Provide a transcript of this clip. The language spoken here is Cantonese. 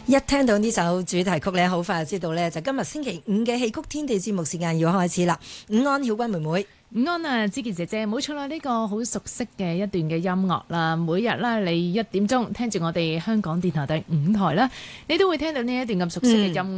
一聽到呢首主題曲咧，好快就知道咧，就今日星期五嘅戲曲天地節目時間要開始啦。午安，曉君妹妹。 午安啊，芝傑姐姐，冇錯啦，呢個好熟悉嘅一段嘅音樂啦。每日啦，你1點鐘聽住我哋香港電台第5台啦，你都會聽到呢一段咁熟悉嘅音樂。